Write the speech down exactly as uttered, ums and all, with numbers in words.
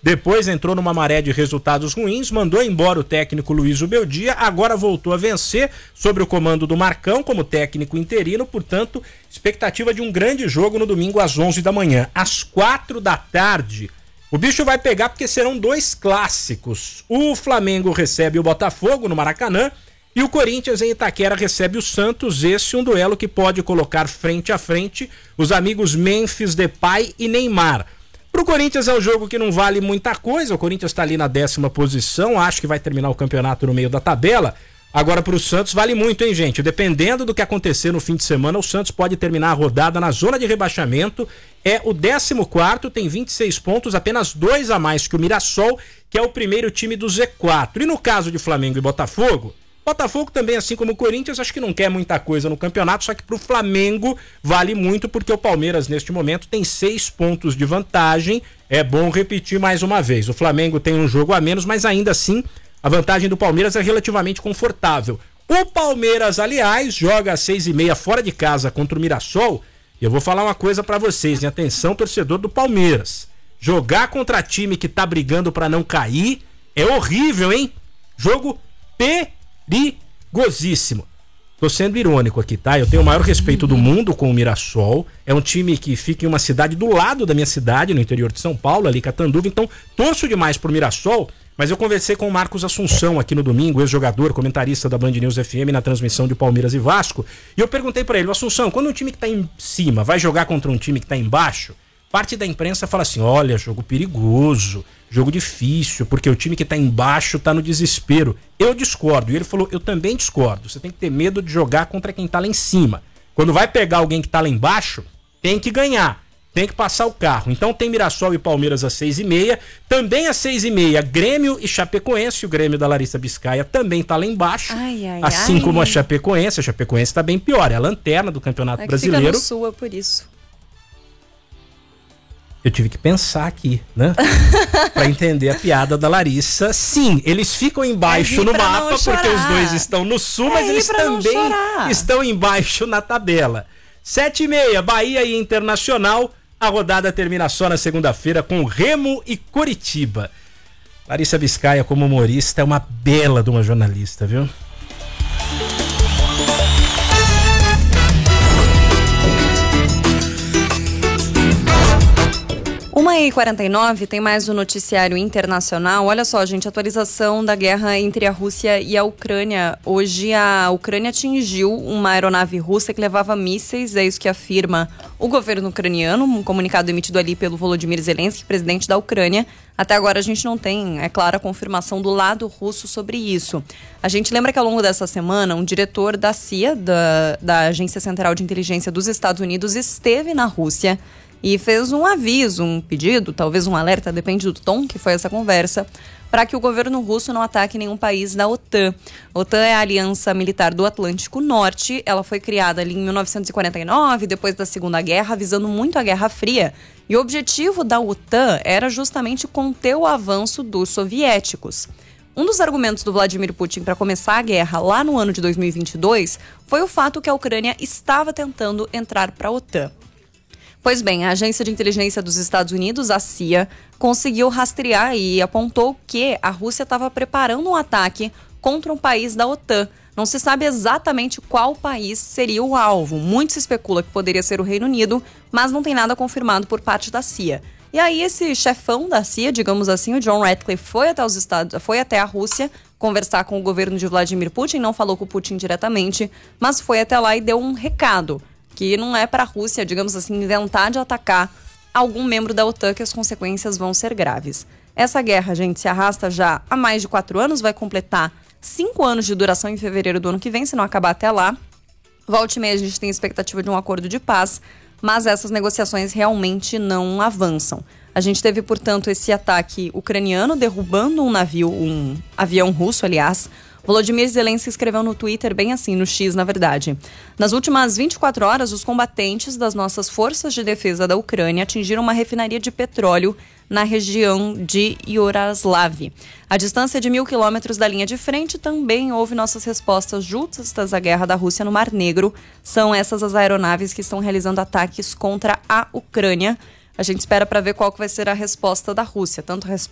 depois entrou numa maré de resultados ruins, mandou embora o técnico Luiz Ubeldia, agora voltou a vencer sob o comando do Marcão como técnico interino, portanto, expectativa de um grande jogo no domingo às onze da manhã. Às quatro da tarde, o bicho vai pegar porque serão dois clássicos. O Flamengo recebe o Botafogo no Maracanã e o Corinthians em Itaquera recebe o Santos. Esse é um duelo que pode colocar frente a frente os amigos Memphis, Depay e Neymar. Pro Corinthians é um jogo que não vale muita coisa, o Corinthians tá ali na décima posição, acho que vai terminar o campeonato no meio da tabela. Agora pro Santos vale muito, hein, gente? Dependendo do que acontecer no fim de semana, o Santos pode terminar a rodada na zona de rebaixamento, é o décimo quarto, tem vinte e seis pontos, apenas dois a mais que o Mirassol, que é o primeiro time do Z quatro. E no caso de Flamengo e Botafogo, Botafogo também, assim como o Corinthians, acho que não quer muita coisa no campeonato, só que pro Flamengo vale muito porque o Palmeiras neste momento tem seis pontos de vantagem. É bom repetir mais uma vez, o Flamengo tem um jogo a menos, mas ainda assim a vantagem do Palmeiras é relativamente confortável. O Palmeiras, aliás, joga às seis e meia fora de casa contra o Mirassol. E eu vou falar uma coisa pra vocês, hein? Atenção, torcedor do Palmeiras. Jogar contra time que tá brigando pra não cair é horrível, hein? Jogo perigosíssimo. Tô sendo irônico aqui, tá? Eu tenho o maior respeito do mundo com o Mirassol. É um time que fica em uma cidade do lado da minha cidade, no interior de São Paulo, ali Catanduva. Então, torço demais pro Mirassol. Mas eu conversei com o Marcos Assunção aqui no domingo, ex-jogador, comentarista da Band News F M na transmissão de Palmeiras e Vasco. E eu perguntei pra ele, Assunção, quando um time que tá em cima vai jogar contra um time que tá embaixo, parte da imprensa fala assim, olha, jogo perigoso, jogo difícil, porque o time que tá embaixo tá no desespero. Eu discordo. E ele falou, eu também discordo. Você tem que ter medo de jogar contra quem tá lá em cima. Quando vai pegar alguém que tá lá embaixo, tem que ganhar. Tem que passar o carro. Então tem Mirassol e Palmeiras às seis e meia. Também às seis e meia, Grêmio e Chapecoense. O Grêmio da Larissa Biscaia também tá lá embaixo. Ai, ai, assim ai. como a Chapecoense. A Chapecoense tá bem pior. É a lanterna do Campeonato é que Brasileiro. Fica no sul, é por isso. Eu tive que pensar aqui, né? Pra entender a piada da Larissa. Sim, eles ficam embaixo é no mapa porque os dois estão no sul, é mas eles também estão embaixo na tabela. Sete e meia, Bahia e Internacional. A rodada termina só na segunda-feira com Remo e Coritiba. Larissa Biscaia, como humorista, é uma bela de uma jornalista, viu? uma e quarenta e nove, tem mais um noticiário internacional. Olha só, gente, atualização da guerra entre a Rússia e a Ucrânia. Hoje a Ucrânia atingiu uma aeronave russa que levava mísseis, é isso que afirma o governo ucraniano, um comunicado emitido ali pelo Volodymyr Zelensky, presidente da Ucrânia. Até agora a gente não tem, é claro, a confirmação do lado russo sobre isso. A gente lembra que ao longo dessa semana, um diretor da C I A, da, da Agência Central de Inteligência dos Estados Unidos, esteve na Rússia e fez um aviso, um pedido, talvez um alerta, depende do tom que foi essa conversa, para que o governo russo não ataque nenhum país da OTAN. A OTAN é a Aliança Militar do Atlântico Norte. Ela foi criada ali em mil novecentos e quarenta e nove, depois da Segunda Guerra, visando muito a Guerra Fria. E o objetivo da OTAN era justamente conter o avanço dos soviéticos. Um dos argumentos do Vladimir Putin para começar a guerra lá no ano de dois mil e vinte e dois foi o fato que a Ucrânia estava tentando entrar para a OTAN. Pois bem, a Agência de Inteligência dos Estados Unidos, a C I A, conseguiu rastrear e apontou que a Rússia estava preparando um ataque contra um país da OTAN. Não se sabe exatamente qual país seria o alvo. Muito se especula que poderia ser o Reino Unido, mas não tem nada confirmado por parte da C I A. E aí esse chefão da C I A, digamos assim, o John Ratcliffe, foi até os Estados, foi até a Rússia conversar com o governo de Vladimir Putin, não falou com o Putin diretamente, mas foi até lá e deu um recado, que não é para a Rússia, digamos assim, inventar de atacar algum membro da OTAN, que as consequências vão ser graves. Essa guerra, gente, se arrasta já há mais de quatro anos, vai completar cinco anos de duração em fevereiro do ano que vem, se não acabar até lá. Volta e meia a gente tem expectativa de um acordo de paz, mas essas negociações realmente não avançam. A gente teve, portanto, esse ataque ucraniano derrubando um navio, um avião russo, aliás. Volodymyr Zelensky escreveu no Twitter, bem assim, no X, na verdade. Nas últimas vinte e quatro horas, os combatentes das nossas forças de defesa da Ucrânia atingiram uma refinaria de petróleo na região de Yaroslav. A distância de mil quilômetros da linha de frente também houve nossas respostas justas à guerra da Rússia no Mar Negro. São essas as aeronaves que estão realizando ataques contra a Ucrânia. A gente espera para ver qual que vai ser a resposta da Rússia, tanto a